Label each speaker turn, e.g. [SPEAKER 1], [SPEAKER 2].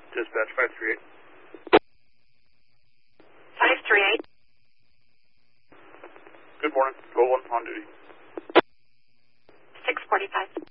[SPEAKER 1] Dispatch 538.
[SPEAKER 2] 538.
[SPEAKER 1] Good morning. Go on duty.
[SPEAKER 2] 645.